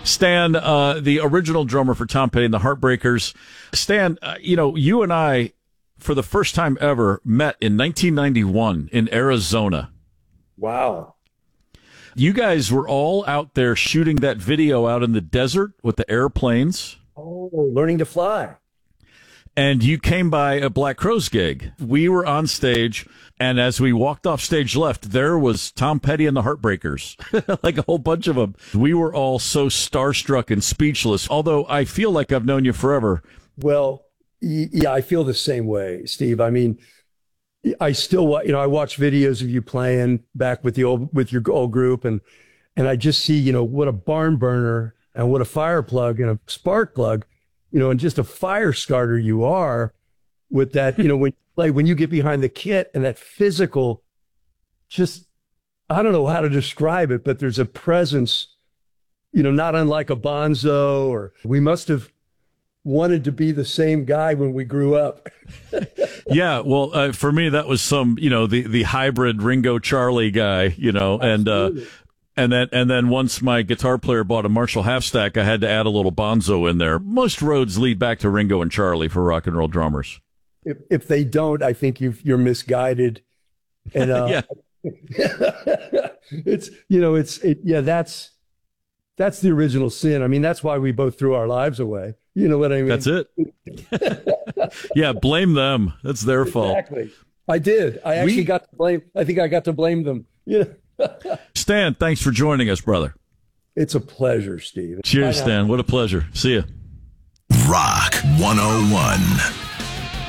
Stan, the original drummer for Tom Petty and the Heartbreakers. Stan, you and I, for the first time ever, met in 1991 in Arizona. Wow. You guys were all out there shooting that video out in the desert with the airplanes. Oh, learning to fly. And you came by a Black Crowes gig. We were on stage, and as we walked off stage left, there was Tom Petty and the Heartbreakers, like a whole bunch of them. We were all so starstruck and speechless, although I feel like I've known you forever. Well, yeah, I feel the same way, Steve. I mean, I still, I watch videos of you playing back with your old group, and I just see, what a barn burner and what a fire plug and a spark plug, and just a fire starter you are with that, when you get behind the kit and that physical, just, I don't know how to describe it, but there's a presence, not unlike a Bonzo, or we must have wanted to be the same guy when we grew up. Yeah, well, for me, that was the hybrid Ringo Charlie guy, and then once my guitar player bought a Marshall half stack, I had to add a little Bonzo in there. Most roads lead back to Ringo and Charlie for rock and roll drummers. If they don't, I think you're misguided. And yeah, that's the original sin. I mean, that's why we both threw our lives away. You know what I mean? That's it. Yeah, blame them. That's their fault. Exactly. I did. I actually got to blame. I think I got to blame them. Stan, thanks for joining us, brother. It's a pleasure, Steve. Cheers, Stan. What a pleasure. See you. Rock 101.